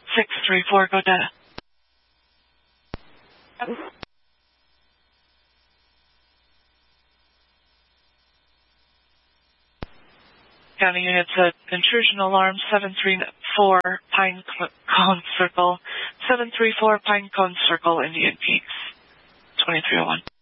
634, go data. County units at intrusion alarm 734 Pine Cone Circle, 734 Pine Cone Circle, Indian Peaks, 2301.